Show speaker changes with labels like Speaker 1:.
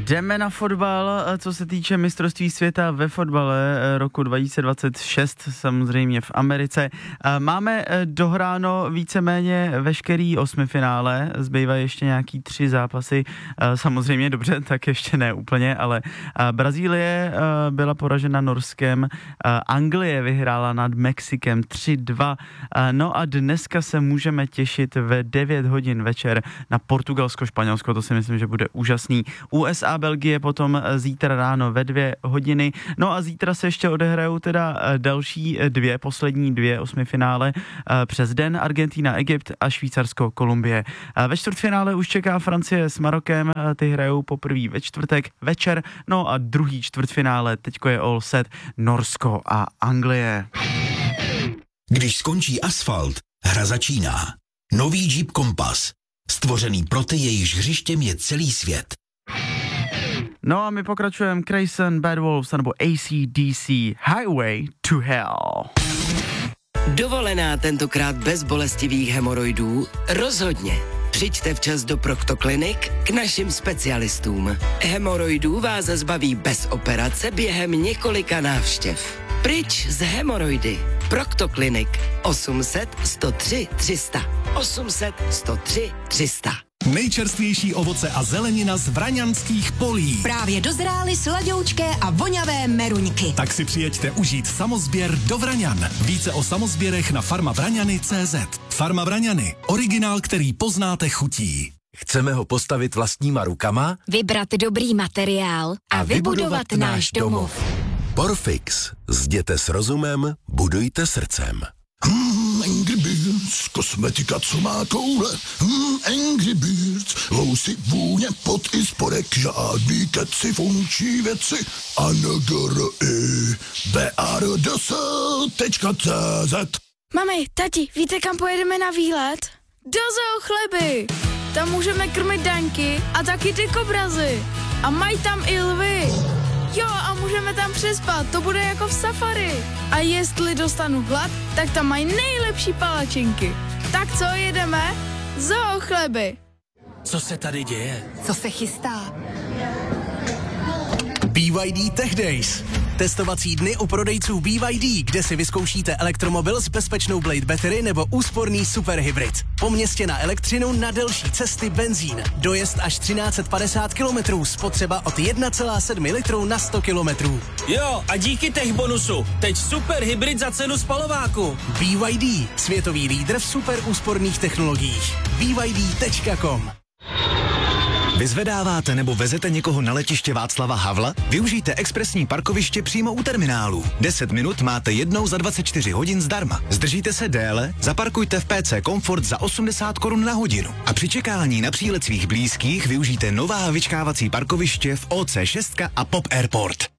Speaker 1: Jdeme na fotbal, co se týče mistrovství světa ve fotbale roku 2026, samozřejmě v Americe. Máme dohráno víceméně veškerý osmifinále, zbývají ještě nějaký 3 zápasy, samozřejmě dobře, tak ještě ne úplně, ale Brazílie byla poražena Norskem, Anglie vyhrála nad Mexikem 3-2, no a dneska se můžeme těšit ve 9 hodin večer na Portugalsko, Španělsko, to si myslím, že bude úžasný. USA, Belgie potom zítra ráno ve 2 hodiny. No a zítra se ještě odehrajou teda další poslední dvě osmifinále přes den. Argentina, Egypt a Švýcarsko, Kolumbie. Ve čtvrtfinále už čeká Francie s Marokem, ty hrajou poprvé ve čtvrtek večer. No a druhý čtvrtfinále, teďko je all set, Norsko a Anglie.
Speaker 2: Když skončí asfalt, hra začíná. Nový Jeep Compass. Stvořený pro ty, jejichž hřištěm je celý svět.
Speaker 1: No a my pokračujeme Grayson, Bad Wolves nebo AC/DC Highway to Hell.
Speaker 3: Dovolená tentokrát bez bolestivých hemoroidů? Rozhodně. Přijďte včas do Proctoclinic k našim specialistům. Hemoroidů vás zbaví bez operace během několika návštěv. Pryč z hemoroidy. Proctoclinic 800 103 300. 800 103 300.
Speaker 4: Nejčerstvější ovoce a zelenina z vraňanských polí.
Speaker 5: Právě dozrály sladoučké a voňavé meruňky.
Speaker 4: Tak si přijeďte užít samozběr do Vraňan. Více o samozběrech na farmavraňany.cz. Farma Vraňany. Originál, který poznáte chutí.
Speaker 6: Chceme ho postavit vlastníma rukama?
Speaker 5: Vybrat dobrý materiál a vybudovat náš domov.
Speaker 6: Porfix. Zděte s rozumem, budujte srdcem.
Speaker 7: Angry Birds, kosmetika, co má koule. Angry Birds, vousy, vůně, pot i spodek, žádný keci, funkční věci. BARDS.cz.
Speaker 8: Mami, tati, víte, kam pojedeme na výlet? Do Zoo Chleby. Tam můžeme krmit daňky a taky dykobrazy. A mají tam i lvy. Jo, a můžeme tam přespat, to bude jako v safari. A jestli dostanu hlad, tak tam mají nejlepší palačinky. Tak co, jedeme? Zoo Chleby.
Speaker 3: Co se tady děje?
Speaker 5: Co se chystá?
Speaker 4: BYD Tech Days. Testovací dny u prodejců BYD, kde si vyzkoušíte elektromobil s bezpečnou Blade Battery nebo úsporný superhybrid. Po městě na elektřinu, na delší cesty benzín. Dojezd až 1350 km, spotřeba od 1,7 litru na 100 km.
Speaker 9: Jo, a díky tech bonusu, teď superhybrid za cenu spalováku.
Speaker 4: BYD, světový lídr v super úsporných technologiích. BYD.com.
Speaker 10: Vyzvedáváte nebo vezete někoho na letiště Václava Havla? Využijte expresní parkoviště přímo u terminálu. 10 minut máte jednou za 24 hodin zdarma. Zdržíte se déle? Zaparkujte v PC Comfort za 80 korun na hodinu. A při čekání na přílet svých blízkých využijte nová vyčkávací parkoviště v OC6 a Pop Airport.